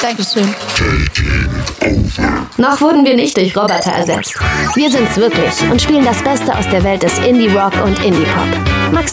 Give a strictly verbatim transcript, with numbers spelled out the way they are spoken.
Dankeschön. Noch wurden wir nicht durch Roboter ersetzt. Wir sind's wirklich und spielen das Beste aus der Welt des Indie-Rock und Indie-Pop. Max